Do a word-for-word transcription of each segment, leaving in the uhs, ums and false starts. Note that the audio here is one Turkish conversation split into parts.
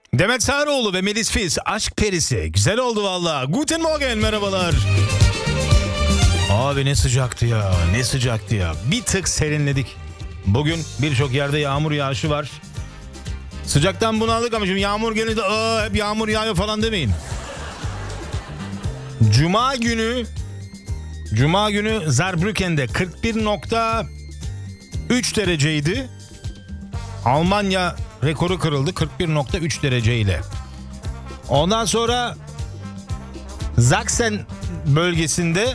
Demet Sağroğlu ve Melis Fiz, Aşk Perisi. Güzel oldu valla. Guten Morgen, merhabalar. Abi ne sıcaktı ya, ne sıcaktı ya. Bir tık serinledik. Bugün birçok yerde yağmur yağışı var. Sıcaktan bunaldık ama şimdi yağmur gelince aa, hep yağmur yağıyor falan demeyin. Cuma günü Cuma günü Saarbrücken'de kırk bir nokta üç dereceydi. Almanya rekoru kırıldı kırk bir nokta üç dereceyle. Ondan sonra Sachsen bölgesinde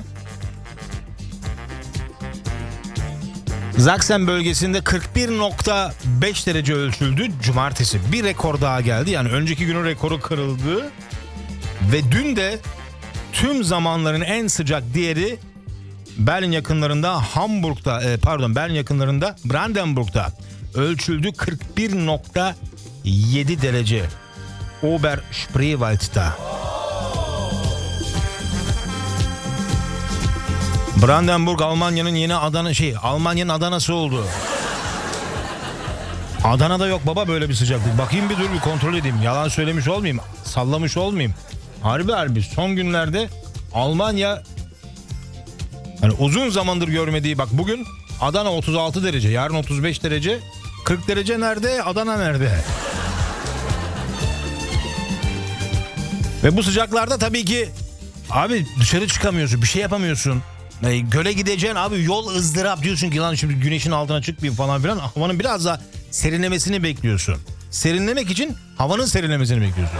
Sachsen bölgesinde kırk bir nokta beş derece ölçüldü cumartesi. Bir rekor daha geldi. Yani önceki günün rekoru kırıldı. Ve dün de tüm zamanların en sıcak diğeri Berlin yakınlarında Hamburg'da e, pardon Berlin yakınlarında Brandenburg'da ölçüldü kırk bir nokta yedi derece. Oberspreewald'da. Brandenburg Almanya'nın yeni Adana şey Almanya'nın Adana'sı oldu. Adana'da yok baba böyle bir sıcaklık. Bakayım bir dur bir kontrol edeyim. Yalan söylemiş olmayayım. Sallamış olmayayım. Harbi harbi son günlerde Almanya hani uzun zamandır görmediği bak bugün Adana otuz altı derece, yarın otuz beş derece. kırk derece nerede? Adana nerede? Ve bu sıcaklarda tabii ki abi dışarı çıkamıyorsun, bir şey yapamıyorsun. Yani göle gideceksin abi, yol ızdırap diyorsun ki lan şimdi güneşin altına çıkmayayım falan filan. Havanın biraz daha serinlemesini bekliyorsun. Serinlemek için havanın serinlemesini bekliyorsun.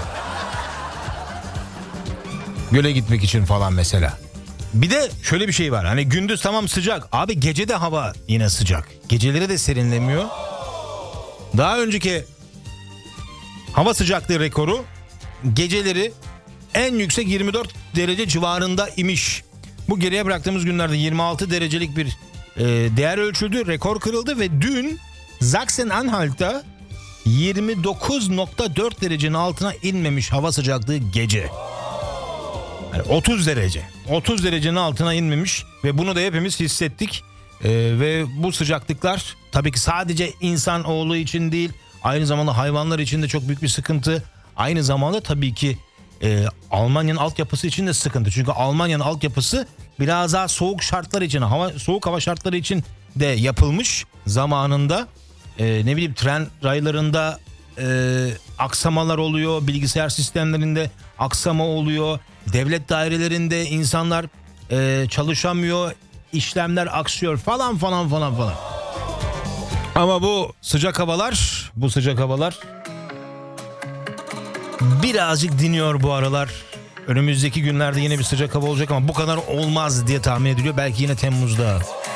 Göle gitmek için falan mesela. Bir de şöyle bir şey var. Hani gündüz tamam sıcak. Abi gece de hava yine sıcak. Geceleri de serinlemiyor. Daha önceki hava sıcaklığı rekoru geceleri en yüksek yirmi dört derece civarında imiş. Bu geriye bıraktığımız günlerde yirmi altı derecelik bir e, değer ölçüldü. Rekor kırıldı ve dün Sachsen-Anhalt'ta yirmi dokuz nokta dört derecenin altına inmemiş hava sıcaklığı gece. Yani otuz derece. otuz derecenin altına inmemiş ve bunu da hepimiz hissettik. Ee, ve bu sıcaklıklar tabii ki sadece insanoğlu için değil, aynı zamanda hayvanlar için de çok büyük bir sıkıntı. Aynı zamanda tabii ki e, Almanya'nın altyapısı için de sıkıntı. Çünkü Almanya'nın altyapısı biraz daha soğuk şartlar için, hava soğuk hava şartları için de yapılmış zamanında. E, ne bileyim tren raylarında e, aksamalar oluyor, bilgisayar sistemlerinde aksama oluyor. Devlet dairelerinde insanlar e, çalışamıyor, işlemler aksıyor falan falan falan falan. Ama bu sıcak havalar, bu sıcak havalar birazcık diniyor bu aralar. Önümüzdeki günlerde yine bir sıcak hava olacak ama bu kadar olmaz diye tahmin ediliyor. Belki yine Temmuz'da.